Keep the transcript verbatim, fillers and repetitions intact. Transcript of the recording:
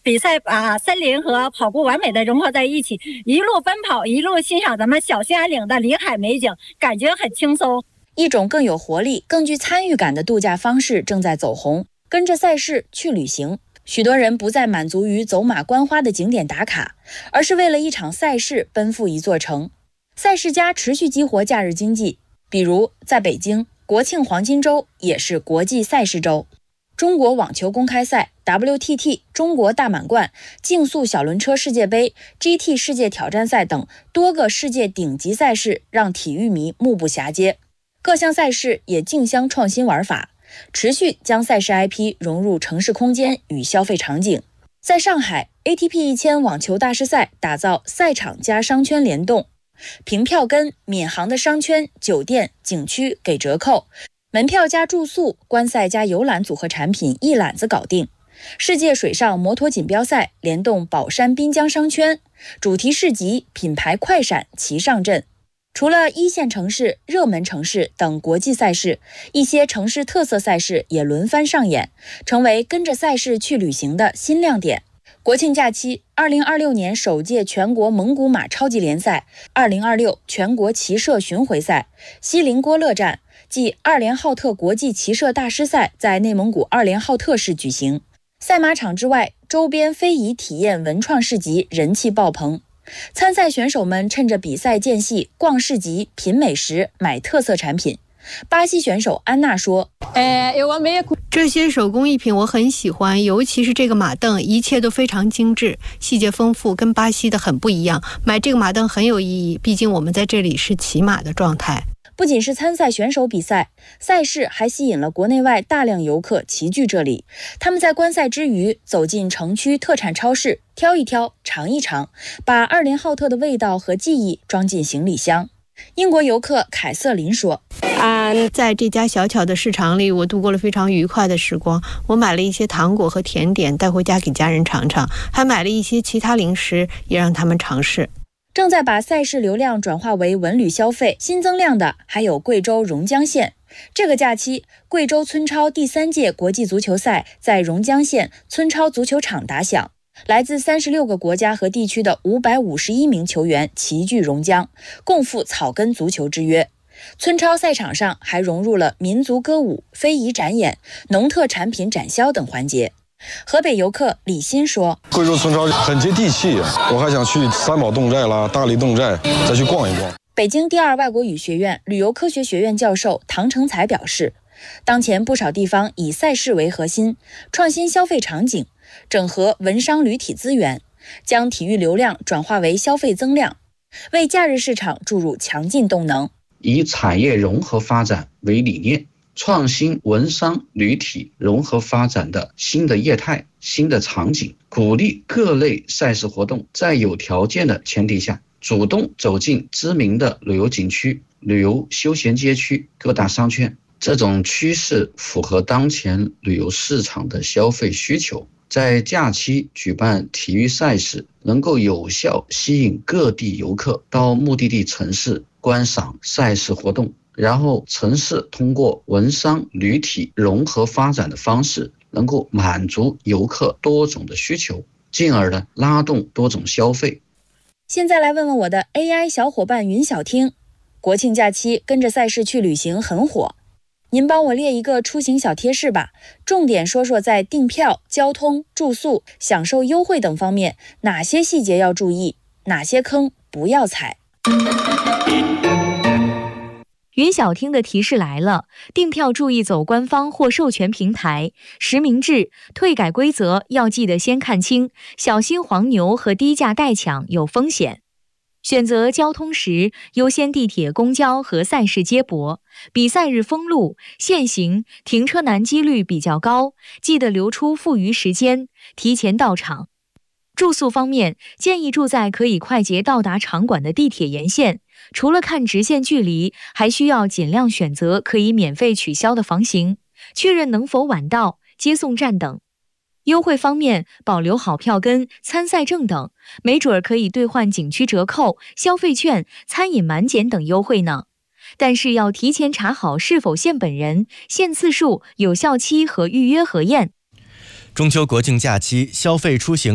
比赛把森林和跑步完美的融合在一起，一路奔跑，一路欣赏咱们小兴安岭的林海美景，感觉很轻松。 一种更有活力、更具参与感的度假方式正在走红，跟着赛事去旅行。许多人不再满足于走马观花的景点打卡，而是为了一场赛事奔赴一座城。赛事家持续激活假日经济，比如在北京，国庆黄金周也是国际赛事周。中国网球公开赛、W T T 中国大满贯、竞速小轮车世界杯、G T 世界挑战赛等多个世界顶级赛事让体育迷目不暇接。各项赛事也竞相创新玩法，持续将赛事 I P 融入城市空间与消费场景。在上海 A T P 一千网球大师赛打造赛场加商圈联动，凭票根、闵行的商圈、酒店、景区给折扣，门票加住宿、观赛加游览组合产品一揽子搞定。世界水上摩托锦标赛联动宝山滨江商圈，主题市集、品牌快闪齐上阵。除了一线城市、热门城市等国际赛事，一些城市特色赛事也轮番上演，成为跟着赛事去旅行的新亮点。国庆假期，二零二六年首届全国蒙古马超级联赛、二零二六全国骑射巡回赛、锡林郭勒站暨二连浩特国际骑射大师赛在内蒙古二连浩特市举行。赛马场之外，周边非遗体验文创市集人气爆棚。参赛选手们趁着比赛间隙逛市集、品美食、买特色产品。巴西选手安娜说：“ 这些手工艺品我很喜欢，尤其是这个马凳，一切都非常精致，细节丰富，跟巴西的很不一样。买这个马凳很有意义，毕竟我们在这里是骑马的状态。” 不仅是参赛选手比赛，赛事还吸引了国内外大量游客齐聚这里。他们在观赛之余，走进城区特产超市，挑一挑，尝一尝，把二连浩特的味道和记忆装进行李箱。英国游客凯瑟琳说：“ 啊，在这家小巧的市场里，我度过了非常愉快的时光。我买了一些糖果和甜点带回家给家人尝尝，还买了一些其他零食，也让他们尝试。” 正在把赛事流量转化为文旅消费，新增量的还有贵州榕江县。这个假期，贵州村超第三届国际足球赛在榕江县村超足球场打响，来自三十六个国家和地区的五百五十一名球员齐聚榕江，共赴草根足球之约。村超赛场上还融入了民族歌舞、非遗展演、农特产品展销等环节。河北游客李欣说：“ 贵州村超很接地气，我还想去三宝侗寨啦、大荔侗寨再去逛一逛。” 北京第二外国语学院旅游科学学院教授唐成才表示，当前不少地方以赛事为核心，创新消费场景，整合文商旅体资源，将体育流量转化为消费增量，为假日市场注入强劲动能。 以产业融合发展为理念，创新文商旅体融合发展的新的业态、新的场景，鼓励各类赛事活动在有条件的前提下，主动走进知名的旅游景区、旅游休闲街区、各大商圈。这种趋势符合当前旅游市场的消费需求。在假期举办体育赛事，能够有效吸引各地游客到目的地城市观赏赛事活动，然后城市通过文商旅体融合发展的方式，能够满足游客多种的需求，进而呢拉动多种消费。 现在来问问我的 A I 小伙伴云小听，国庆假期跟着赛事去旅行很火，您帮我列一个出行小贴士吧，重点说说在订票、交通、住宿、享受优惠等方面哪些细节要注意，哪些坑不要踩。 云小听的提示来了，订票注意走官方或授权平台，实名制，退改规则要记得先看清，小心黄牛和低价代抢有风险。选择交通时，优先地铁、公交和赛事接驳，比赛日封路、限行、停车难几率比较高，记得留出富余时间，提前到场。住宿方面，建议住在可以快捷到达场馆的地铁沿线，除了看直线距离，还需要尽量选择可以免费取消的房型，确认能否晚到、接送站等。优惠方面，保留好票根、参赛证等，没准可以兑换景区折扣、消费券、餐饮满减等优惠呢。但是要提前查好是否限本人、限次数、有效期和预约核验。 中秋国庆假期消费出行